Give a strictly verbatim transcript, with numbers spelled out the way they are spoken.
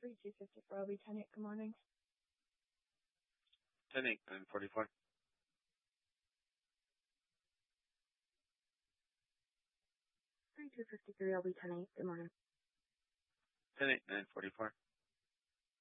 three two fifty-four, L B ten eight, good morning. ten eight, nine forty-four. three two fifty-three, L B ten eight, good morning. ten eight, nine forty-four.